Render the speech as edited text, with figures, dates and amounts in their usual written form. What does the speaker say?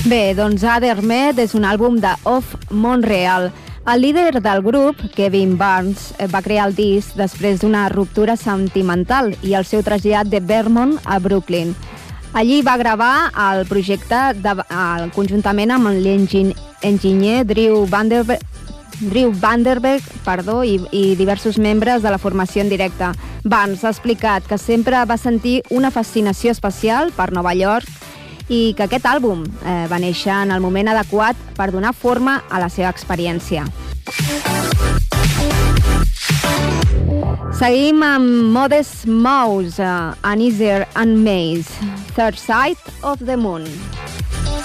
Bé, doncs Other Med és un àlbum de Off Montreal. El líder del grup, Kevin Barnes, va crear el disc després d'una ruptura sentimental i el seu trasllat de Vermont a Brooklyn. Allí va gravar el projecte conjuntament amb l'enginyer Drew Vanderberg i diversos membres de la formació en directe. Barnes ha explicat que sempre va sentir una fascinació especial per Nova York i que aquest àlbum va néixer en el moment adequat per donar forma a la seva experiència. Seguim amb Modest Mouse, An Easier and Maze, Third Side of the Moon.